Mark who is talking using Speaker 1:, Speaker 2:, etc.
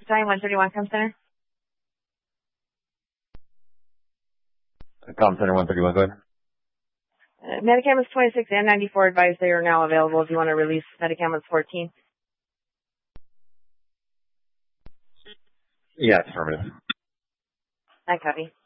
Speaker 1: Battalion 131, Com Center.
Speaker 2: Com Center 131, go ahead.
Speaker 1: Medicaments 26 and 94 advised they are now available if you want to release Medicaments 14.
Speaker 2: Yes, affirmative.
Speaker 1: I copy.